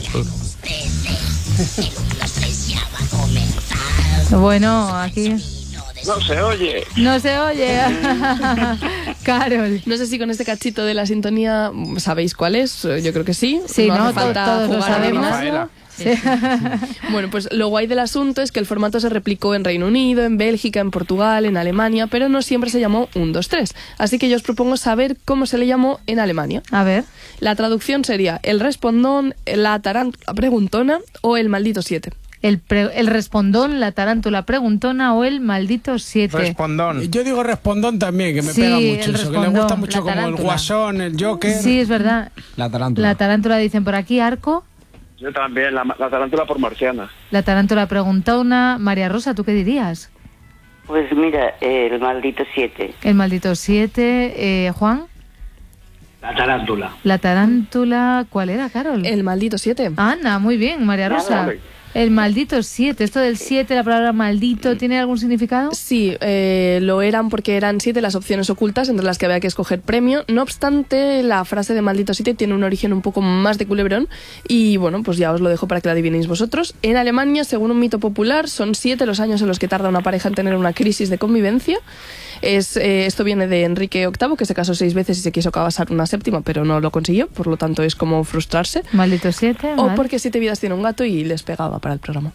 Bueno, aquí... No se oye. No se oye. Carol. No sé si con este cachito de la sintonía sabéis cuál es. Yo creo que sí. Sí, no ¿no? hace falta Todos lo jugar a sabemos. adivinarlo. Sí. Bueno, pues lo guay del asunto es que el formato se replicó en Reino Unido, en Bélgica, en Portugal, en Alemania, pero no siempre se llamó 1, 2, 3. Así que yo os propongo saber cómo se le llamó en Alemania. A ver. La traducción sería el respondón, la tarántula preguntona o el maldito 7. El respondón, la tarántula preguntona o el maldito 7. Respondón. Yo digo respondón también, que me Sí, pega el mucho eso, que le respondón, gusta mucho la como el tarántula. Guasón, el Joker. Sí, es verdad. La tarántula. La tarántula dicen por aquí, Arco. Yo también, la tarántula por marciana. La tarántula preguntona. María Rosa, ¿tú qué dirías? Pues mira, el maldito 7. El maldito 7. Juan. La tarántula. La tarántula, ¿cuál era, Carol? El maldito 7. Ana, muy bien, María Rosa. Vale. El maldito 7. Esto del 7, la palabra maldito, ¿tiene algún significado? Sí, lo eran porque eran 7 las opciones ocultas entre las que había que escoger premio. No obstante, la frase de maldito 7 tiene un origen un poco más de culebrón y bueno, pues ya os lo dejo para que la adivinéis vosotros. En Alemania, según un mito popular, son 7 los años en los que tarda una pareja en tener una crisis de convivencia. Esto viene de Enrique VIII, que se casó 6 veces y se quiso casar una 7ª, pero no lo consiguió, por lo tanto es como frustrarse. Maldito 7. O porque 7 vidas tiene un gato y les pegaba para el programa.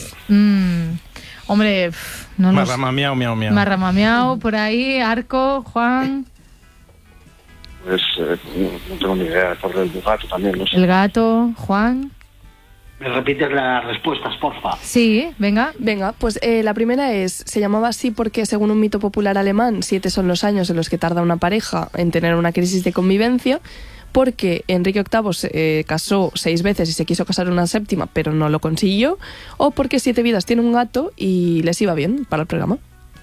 Hombre, no lo sé. Marrama miau, miau, miau. Marrama miau, por ahí, Arco, Juan, Pues no tengo ni idea, por el gato también, no sé. el gato, Juan. ¿Me repites las respuestas, porfa? Sí, venga. Venga, pues la primera se llamaba así porque según un mito popular alemán, 7 son los años en los que tarda una pareja en tener una crisis de convivencia, porque Enrique VIII se casó 6 veces y se quiso casar una 7ª, pero no lo consiguió, o porque 7 vidas tiene un gato y les iba bien para el programa.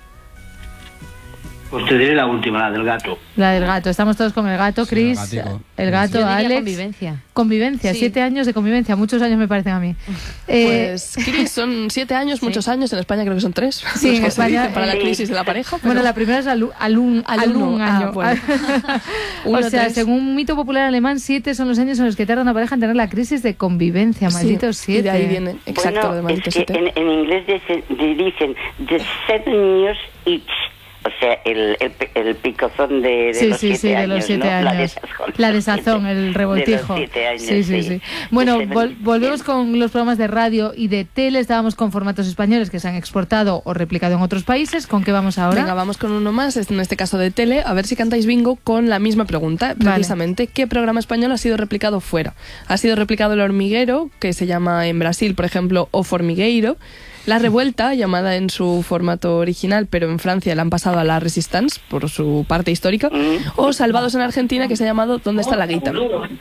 Pues te diré la última, la del gato. La del gato. Estamos todos con el gato, Sí, Chris. el gatico. El gato, Yo diría Alex. convivencia. Convivencia, Sí. 7 años de convivencia. Muchos años me parecen a mí. Pues Cris, son 7 años, muchos años. En España creo que son 3. Sí, en España, para la sí. crisis de la pareja. pero- Bueno, la primera es un Alumno. año. Bueno. O Uno, sea, 3. según un mito popular alemán, 7 son los años en los que tarda una pareja en tener la crisis de convivencia. Maldito Sí, 7. y de ahí viene, exacto, lo de Bueno, maldito es que 7. en inglés dicen the 7 years each. O sea, el picozón de Sí, los 7 sí, años, de los 7 ¿no? años. La desazón, el revoltijo. De los 7 años, sí. Bueno, The volvemos con los programas de radio y de tele. Estábamos con formatos españoles que se han exportado o replicado en otros países. ¿Con qué vamos ahora? Venga, vamos con uno más, en este caso de tele, a ver si cantáis bingo con la misma pregunta, precisamente. ¿Qué programa español ha sido replicado fuera? Ha sido replicado El Hormiguero, que se llama en Brasil, por ejemplo, O Formigueiro. La Revuelta, llamada en su formato original, pero en Francia la han pasado a La Resistance, por su parte histórica. O Salvados en Argentina, que se ha llamado ¿Dónde está la guita?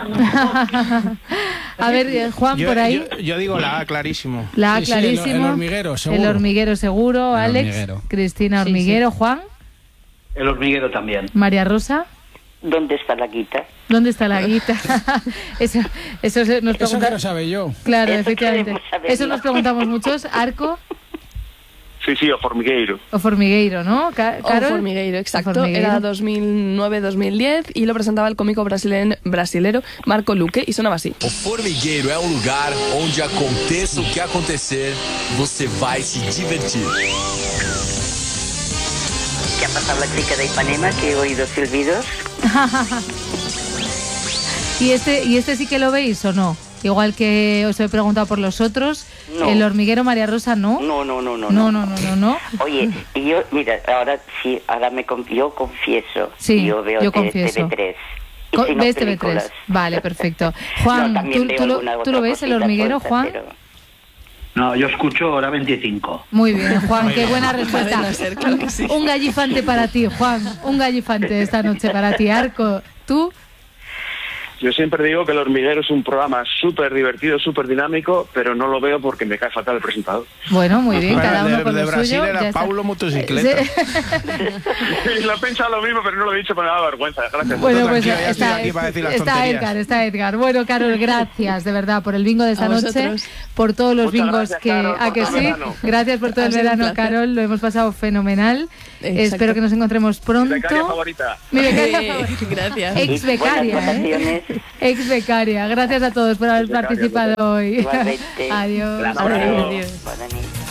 A ver, Juan, por ahí. Yo digo la A, clarísimo. La A, Sí, sí, clarísimo. el hormiguero, seguro. El hormiguero, seguro. El Alex, hormiguero. Cristina, hormiguero. Juan, El hormiguero también. María Rosa. ¿Dónde está la guita? ¿Dónde está la guita? eso nos Eso que pregunta. lo sabe yo. Claro, Eso efectivamente. queremos saberlo. Eso nos preguntamos muchos. Arco Sí, o Formigueiro. o Formigueiro, ¿no? O Carol. Formigueiro, exacto. O Formigueiro. Era 2009-2010 y lo presentaba el cómico brasilero Marco Luque y sonaba así. O Formigueiro é lugar onde aconteça o que acontecer, você vai se divertir. ¿Qué ha pasado la chica de Ipanema que he oído silbidos? ¿Y este sí que lo veis o no? Igual que os he preguntado por los otros, No. el hormiguero María Rosa, ¿no? No. No. Oye, y yo, mira, ahora sí, yo confieso. Sí, yo veo yo confieso. TV3. Y si no, ¿Ves TV3? películas. Vale, perfecto. Juan, No, también veo alguna ¿tú otra lo ves, el cosita hormiguero, suelta, Juan? pero- No, yo escucho hora 25. Muy bien, Juan, qué buena respuesta. Cadena Ser, claro que sí. Un gallifante para ti, Juan. Un gallifante esta noche para ti. Arco, ¿tú? Yo siempre digo que El Hormiguero es un programa súper divertido, súper dinámico, pero no lo veo porque me cae fatal el presentador. Bueno, muy bien, cada uno con de lo Brasil suyo. era ya está. Paulo Motocicleta. Sí. Lo he pensado lo mismo, pero no lo he dicho, me da vergüenza. Gracias. Bueno, pues tranquila, ya está, estoy aquí para decir las está tonterías. Está Edgar. Bueno, Carol, gracias de verdad por el bingo de esta A noche, vosotros. por todos los Muchas bingos gracias, que Carol, a por que todo el sí. verano. Gracias por todo Ha el sido un verano, placer. Carol. Lo hemos pasado fenomenal. Exacto. Espero que nos encontremos pronto. Mi becaria favorita. Mi becaria favorita. Gracias. Ex Y buenas becaria, ¿eh? vacaciones. Ex becaria. Gracias a todos por haber Ex becaria, participado hoy. Igualmente. Adiós. Gracias. Adiós. Buena nit.